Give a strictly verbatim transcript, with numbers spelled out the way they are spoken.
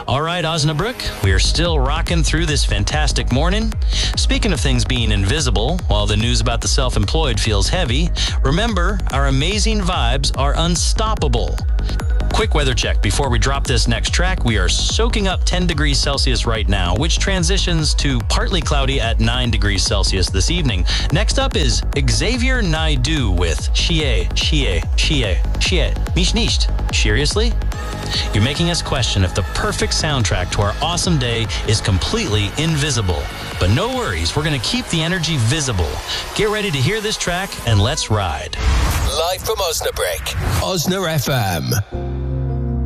All right, Osnabrück, we are still rocking through this fantastic morning. Speaking of things being invisible, while the news about the self-employed feels heavy, remember, our amazing vibes are unstoppable. Quick weather check before we drop this next track. We are soaking up ten degrees Celsius right now, which transitions to partly cloudy at nine degrees Celsius this evening. Next up is Xavier Naidoo with Chie, Chie, Chie, Chie, Mich nicht. Seriously? You're making us question if the perfect soundtrack to our awesome day is completely invisible. But no worries, we're going to keep the energy visible. Get ready to hear this track and let's ride. Live from Osnabrück, Osna F M.